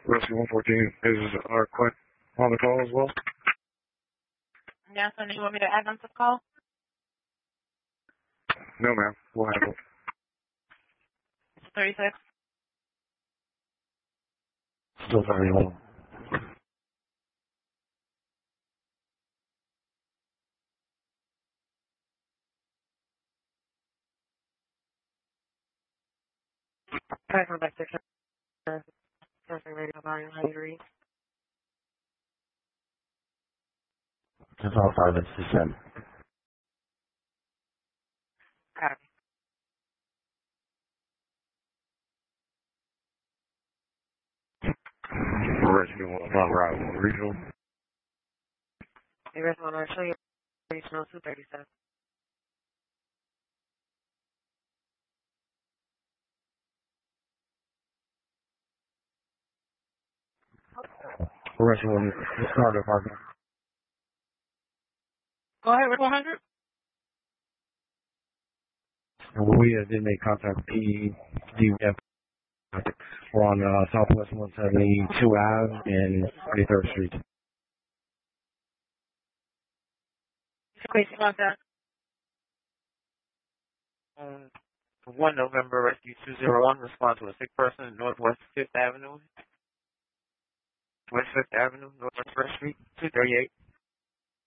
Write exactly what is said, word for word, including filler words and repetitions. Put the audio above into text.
Rescue one fourteen is our quick on the call as well. Yes, and you want me to add them to the call? No, ma'am. We'll handle it. It's thirty-six. Still very low. Hi, from back to Surfing Radio Volume. How do you read? It's all five and percent. Copy. Rescue one on route one regional. The rest one I'll show you. Regional two thirty-seven. Rescue one, the star department. Go ahead with one hundred. We uh, did make contact with P D F. We're on uh, Southwest one seventy-two Ave and thirty-third Street. Please contact. Um, one November Rescue two zero one, respond to a sick person at Northwest fifth Avenue. West fifth Avenue, Northwest First Street, two thirty-eight.